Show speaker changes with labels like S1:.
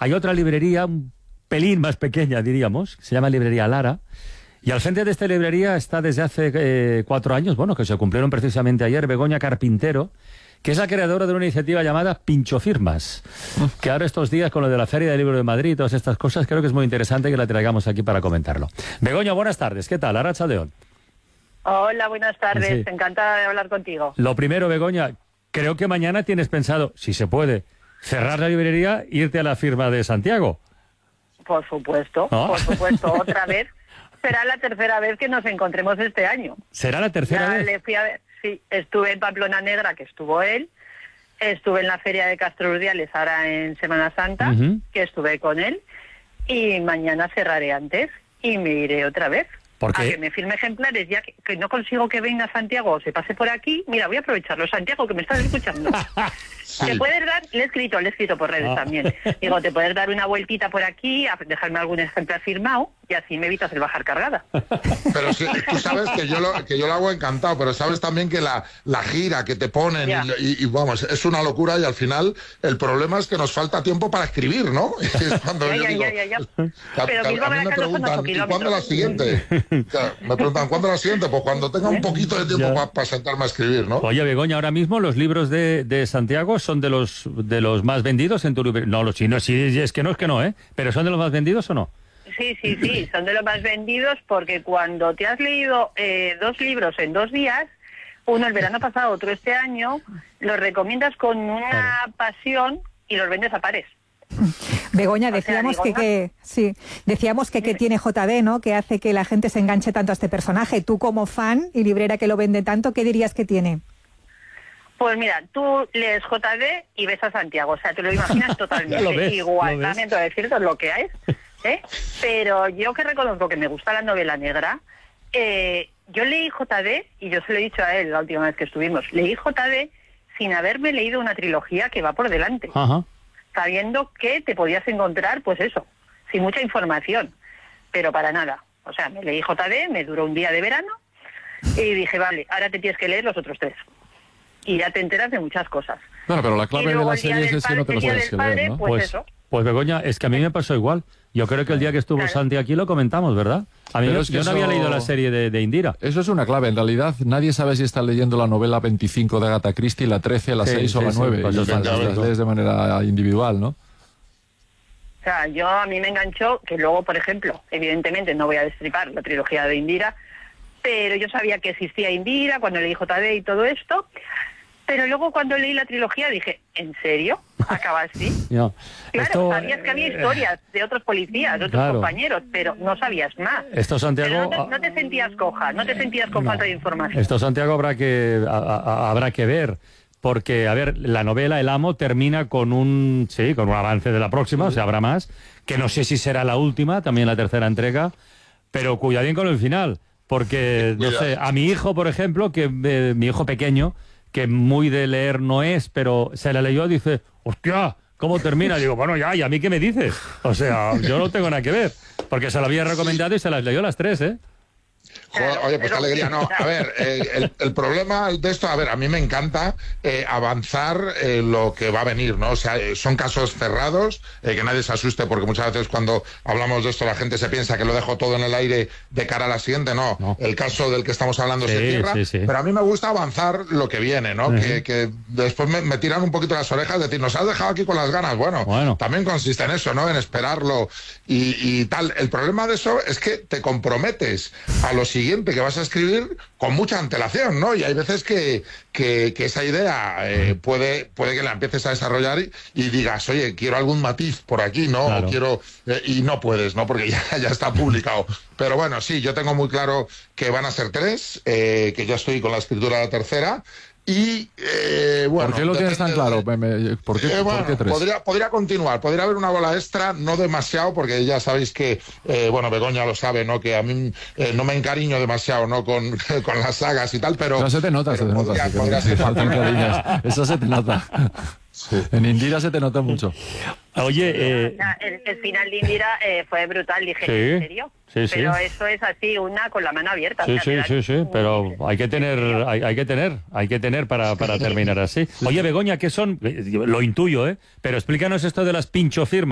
S1: hay otra librería un pelín más pequeña, diríamos, se llama Librería Lara, y al frente de esta librería está desde hace 4 años, bueno, que se cumplieron precisamente ayer, Begoña Carpintero, que es la creadora de una iniciativa llamada Pinchofirmas, que ahora estos días con lo de la Feria del Libro de Madrid y todas estas cosas, creo que es muy interesante que la traigamos aquí para comentarlo. Begoña, buenas tardes, ¿qué tal? Arratsaldeon.
S2: Hola, buenas tardes,
S1: Sí.
S2: encantada de hablar contigo.
S1: Lo primero, Begoña, creo que mañana tienes pensado, si se puede, cerrar la librería e irte a la firma de Santiago.
S2: Por supuesto, otra vez. Será la tercera vez que nos encontremos este año.
S1: ¿Será la tercera
S2: Ya
S1: vez?
S2: le fui a ver, sí, estuve en Pamplona Negra, que estuvo él, estuve en la Feria de Castro Urdiales, ahora en Semana Santa,
S1: Ujú.
S2: que estuve con él, y mañana cerraré antes y me iré otra vez.
S1: ¿Por qué?
S2: A que me firme ejemplares, ya que no consigo que venga Santiago o se pase por aquí. Mira, voy a aprovecharlo. Santiago, que me estás escuchando.
S3: Sí.
S2: ¿Te puedes dar? Le he escrito por redes también. Digo, ¿te puedes dar una vueltita por aquí, a dejarme algún ejemplar firmado? Y así me evitas el bajar cargada.
S3: Pero sí, tú sabes que yo lo hago encantado, pero sabes también que la gira que te ponen
S2: Ya.
S3: y vamos, es una locura y al final el problema es que nos falta tiempo para escribir, ¿no? Es cuando yo digo,
S2: Ya. Pero
S3: a mí me preguntan, ¿y cuándo la siguiente? Claro, me preguntan, ¿cuándo la siguiente? Pues cuando tenga un poquito de tiempo
S1: Ya.
S3: para sentarme a escribir, ¿no?
S1: Oye, Begoña, ahora mismo los libros de Santiago son de los más vendidos en tu librería. No, sí, es que no, ¿eh? Pero ¿son de los más vendidos o no?
S2: Sí, son de los más vendidos porque cuando te has leído 2 libros en 2 días, uno el verano pasado, otro este año, los recomiendas con una pasión y los vendes a pares.
S4: Begoña,
S2: O sea,
S4: decíamos
S2: digo,
S4: decíamos que tiene JD, ¿no? Que hace que la gente se enganche tanto a este personaje. Tú como fan y librera que lo vende tanto, ¿qué dirías que tiene?
S2: Pues mira, tú lees JD y ves a Santiago, o sea, te lo imaginas totalmente.
S1: Lo ves,
S2: igual,
S1: lo ves.
S2: también te voy a decir todo lo que es, ¿eh? Pero yo que reconozco que me gusta la novela negra, yo leí JD, y yo se lo he dicho a él la última vez que estuvimos, leí JD sin haberme leído una trilogía que va por delante,
S1: Ajá.
S2: sabiendo que te podías encontrar, pues eso, sin mucha información, pero para nada. O sea, me leí JD, me duró un día de verano, y dije, vale, ahora te tienes que leer los otros 3. Y ya te enteras de muchas cosas.
S5: Bueno, pero la
S2: Y
S5: clave de
S2: luego
S5: la
S2: el día
S5: serie
S2: del
S5: es que no te
S2: padre,
S5: lo
S2: el día
S5: tienes
S2: del
S5: que leer,
S2: padre,
S5: ¿no?
S2: pues eso.
S1: Pues Begoña, es que a mí me pasó igual. Yo creo que el día que estuvo
S2: Claro.
S1: Santi aquí lo comentamos, ¿verdad? A mí
S5: Pero
S1: yo,
S5: es que
S1: yo no había
S5: eso-
S1: leído la serie de Indira.
S5: Eso es una clave. En realidad, nadie sabe si está leyendo la novela 25 de Agatha Christie, la 13, la
S1: Sí,
S5: 6 o
S1: sí,
S5: la
S1: sí,
S5: 9.
S1: pues
S5: Y
S1: es
S5: las
S1: fantástico.
S5: lees de manera individual, ¿no?
S2: O sea, a mí me enganchó que luego, por ejemplo, evidentemente no voy a destripar la trilogía de Indira, pero yo sabía que existía Indira cuando leí JD y todo esto, pero luego cuando leí la trilogía dije, ¿en serio? ¿Acaba así?
S1: No.
S2: Claro,
S1: Esto,
S2: sabías que había historias de otros policías, de otros
S1: claro.
S2: compañeros, pero no sabías más.
S1: Esto, Santiago,
S2: Pero no te sentías coja, no te sentías con
S1: no.
S2: falta de información.
S1: Esto, Santiago, habrá que ver. Porque, a ver, la novela El Amo termina con un avance de la próxima, o sea, habrá más, que no sé si será la última, también la tercera entrega, pero cuidadín con el final, porque, no sé, a mi hijo, por ejemplo, mi hijo pequeño, que muy de leer no es, pero se la leyó, dice, hostia, ¿cómo termina? Digo, bueno, ya, ¿y a mí qué me dices? O sea, yo no tengo nada que ver, porque se la había recomendado y se las leyó las 3, ¿eh?
S3: Joder,
S2: Claro,
S3: oye, pues qué
S2: pero-
S3: alegría. No, a ver, el problema de esto, a ver, a mí me encanta avanzar lo que va a venir, ¿no? O sea, son casos cerrados, que nadie se asuste, porque muchas veces cuando hablamos de esto la gente se piensa que lo dejo todo en el aire de cara a la siguiente. No,
S1: No.
S3: el caso del que estamos hablando se
S1: Sí,
S3: cierra,
S1: sí.
S3: pero a mí me gusta avanzar lo que viene, ¿no? Que después me tiran un poquito las orejas, decir, nos has dejado aquí con las ganas. Bueno, también consiste en eso, ¿no? En esperarlo y tal. El problema de eso es que te comprometes a lo siguiente que vas a escribir con mucha antelación, ¿no? Y hay veces que esa idea puede que la empieces a desarrollar y digas, oye, quiero algún matiz por aquí, ¿no?
S1: Claro.
S3: O quiero y no puedes, ¿no? Porque ya está publicado. Pero bueno, sí, yo tengo muy claro que van a ser 3, que yo estoy con la escritura de la tercera. Y bueno,
S5: ¿Por qué lo tienes tan claro? ¿Por qué,
S3: bueno,
S5: ¿por qué 3?
S3: podría continuar, podría haber una bola extra, no demasiado, porque ya sabéis que, bueno, Begoña lo sabe, ¿no? Que a mí no me encariño demasiado, ¿no? Con las sagas y tal, pero...
S5: No, se te nota,
S3: pero podría
S5: sí,
S3: ser
S5: no te encariñas. Eso se te nota. En Indira se te nota mucho.
S1: Oye,
S2: El final de Indira fue brutal, dije,
S1: Sí,
S2: ¿en serio?
S1: sí, sí.
S2: Pero eso es así, una con la mano abierta.
S1: sí,
S2: o sea,
S1: sí, pero hay que tener para terminar así. Oye, Begoña, ¿qué son? Lo intuyo, ¿eh? Pero explícanos esto de las pinchofirmas.